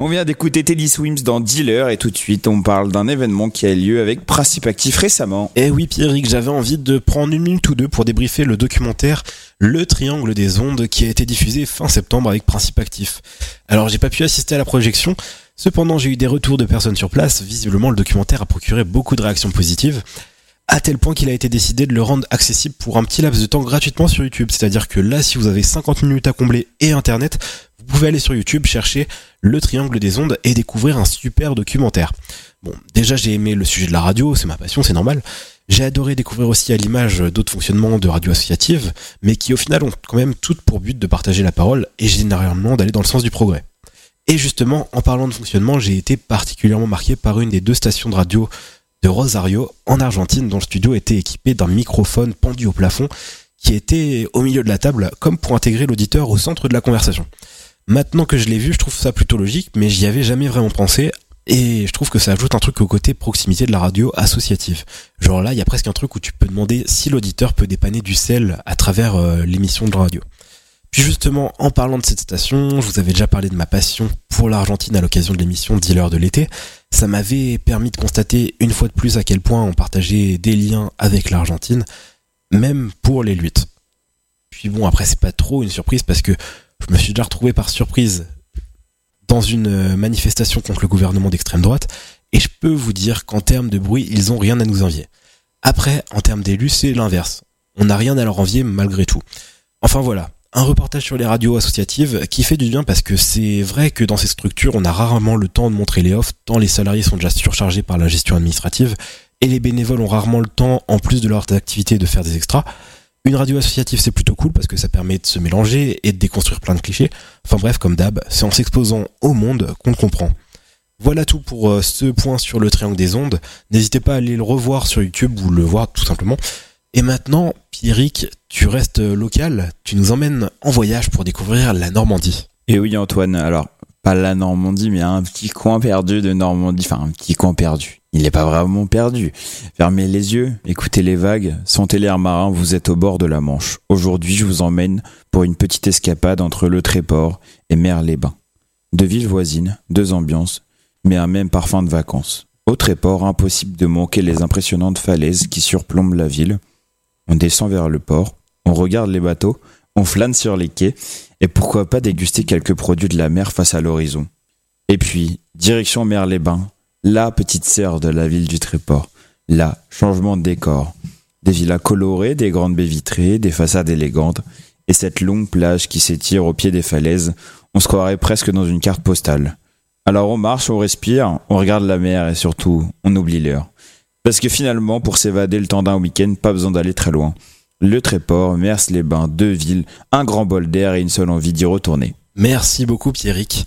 On vient d'écouter Teddy Swims dans Dealer et tout de suite on parle d'un événement qui a lieu avec Principe Actif récemment. Eh oui Pierrick, j'avais envie de prendre une minute ou deux pour débriefer le documentaire Le Triangle des Ondes qui a été diffusé fin septembre avec Principe Actif. Alors j'ai pas pu assister à la projection, cependant j'ai eu des retours de personnes sur place, visiblement le documentaire a procuré beaucoup de réactions positives, à tel point qu'il a été décidé de le rendre accessible pour un petit laps de temps gratuitement sur YouTube, c'est-à-dire que là si vous avez 50 minutes à combler et internet, vous pouvez aller sur YouTube, chercher Le Triangle des Ondes et découvrir un super documentaire. Bon, déjà j'ai aimé le sujet de la radio, c'est ma passion, c'est normal. J'ai adoré découvrir aussi à l'image d'autres fonctionnements de radio associatives, mais qui au final ont quand même toutes pour but de partager la parole et généralement d'aller dans le sens du progrès. Et justement, en parlant de fonctionnement, j'ai été particulièrement marqué par une des 2 stations de radio de Rosario, en Argentine, dont le studio était équipé d'un microphone pendu au plafond, qui était au milieu de la table, comme pour intégrer l'auditeur au centre de la conversation. Maintenant que je l'ai vu, je trouve ça plutôt logique, mais j'y avais jamais vraiment pensé, et je trouve que ça ajoute un truc au côté proximité de la radio associative. Genre là, il y a presque un truc où tu peux demander si l'auditeur peut dépanner du sel à travers l'émission de radio. Puis justement, en parlant de cette station, je vous avais déjà parlé de ma passion pour l'Argentine à l'occasion de l'émission Dealer de l'été. Ça m'avait permis de constater une fois de plus à quel point on partageait des liens avec l'Argentine, même pour les luttes. Puis bon, après c'est pas trop une surprise parce que je me suis déjà retrouvé par surprise dans une manifestation contre le gouvernement d'extrême droite, et je peux vous dire qu'en termes de bruit, ils ont rien à nous envier. Après, en termes d'élus, c'est l'inverse. On n'a rien à leur envier malgré tout. Enfin voilà, un reportage sur les radios associatives qui fait du bien parce que c'est vrai que dans ces structures, on a rarement le temps de montrer les offs, tant les salariés sont déjà surchargés par la gestion administrative, et les bénévoles ont rarement le temps, en plus de leurs activités, de faire des extras. Une radio associative, c'est plutôt cool parce que ça permet de se mélanger et de déconstruire plein de clichés. Enfin bref, comme d'hab, c'est en s'exposant au monde qu'on le comprend. Voilà tout pour ce point sur le Triangle des Ondes. N'hésitez pas à aller le revoir sur YouTube ou le voir tout simplement. Et maintenant, Pierrick, tu restes local, tu nous emmènes en voyage pour découvrir la Normandie. Et oui Antoine, alors pas la Normandie mais un petit coin perdu de Normandie, enfin un petit coin perdu. Il n'est pas vraiment perdu. Fermez les yeux, écoutez les vagues, sentez l'air marin, vous êtes au bord de la Manche. Aujourd'hui, je vous emmène pour une petite escapade entre le Tréport et Mer-les-Bains. 2 villes voisines, 2 ambiances, mais un même parfum de vacances. Au Tréport, impossible de manquer les impressionnantes falaises qui surplombent la ville. On descend vers le port, on regarde les bateaux, on flâne sur les quais, et pourquoi pas déguster quelques produits de la mer face à l'horizon. Et puis, direction Mer-les-Bains, la petite sœur de la ville du Tréport. Là, changement de décor. Des villas colorées, des grandes baies vitrées, des façades élégantes, et cette longue plage qui s'étire au pied des falaises, on se croirait presque dans une carte postale. Alors on marche, on respire, on regarde la mer et surtout, on oublie l'heure. Parce que finalement, pour s'évader le temps d'un week-end, pas besoin d'aller très loin. Le Tréport, Mers-les-Bains, 2 villes, un grand bol d'air et une seule envie d'y retourner. Merci beaucoup Pierrick.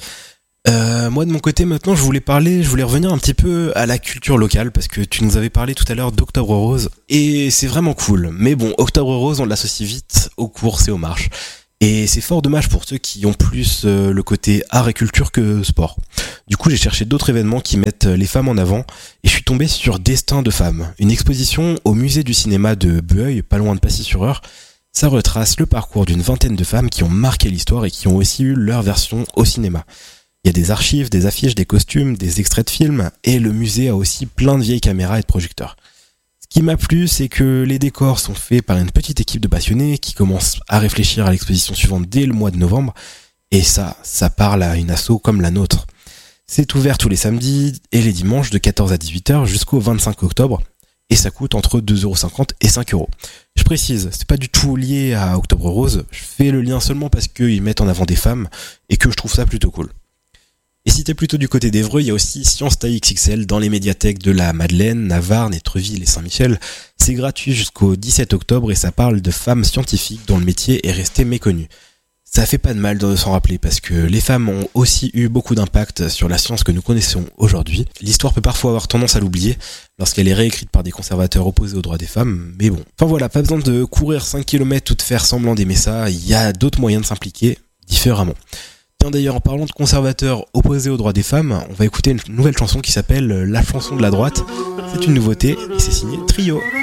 Moi de mon côté maintenant je voulais revenir un petit peu à la culture locale parce que tu nous avais parlé tout à l'heure d'Octobre Rose et c'est vraiment cool. Mais bon, Octobre Rose on l'associe vite aux courses et aux marches. Et c'est fort dommage pour ceux qui ont plus le côté art et culture que sport. Du coup j'ai cherché d'autres événements qui mettent les femmes en avant et je suis tombé sur Destin de femmes, une exposition au musée du cinéma de Bueil, pas loin de Passy-sur-Eure. Ça retrace le parcours d'une vingtaine de femmes qui ont marqué l'histoire et qui ont aussi eu leur version au cinéma. Il y a des archives, des affiches, des costumes, des extraits de films, et le musée a aussi plein de vieilles caméras et de projecteurs. Ce qui m'a plu, c'est que les décors sont faits par une petite équipe de passionnés qui commence à réfléchir à l'exposition suivante dès le mois de novembre, et ça parle à une asso comme la nôtre. C'est ouvert tous les samedis et les dimanches de 14 à 18h jusqu'au 25 octobre, et ça coûte entre 2,50€ et 5€. Je précise, c'est pas du tout lié à Octobre Rose, je fais le lien seulement parce qu'ils mettent en avant des femmes, et que je trouve ça plutôt cool. Et si t'es plutôt du côté d'Évreux, il y a aussi Science Taille XXL dans les médiathèques de la Madeleine, Navarre, Étreville et Saint-Michel. C'est gratuit jusqu'au 17 octobre et ça parle de femmes scientifiques dont le métier est resté méconnu. Ça fait pas de mal de s'en rappeler parce que les femmes ont aussi eu beaucoup d'impact sur la science que nous connaissons aujourd'hui. L'histoire peut parfois avoir tendance à l'oublier lorsqu'elle est réécrite par des conservateurs opposés aux droits des femmes, mais bon. Enfin voilà, pas besoin de courir 5 km ou de faire semblant d'aimer ça, il y a d'autres moyens de s'impliquer différemment. Tiens d'ailleurs, en parlant de conservateurs opposés aux droits des femmes, on va écouter une nouvelle chanson qui s'appelle La chanson de la droite. C'est une nouveauté et c'est signé Trio.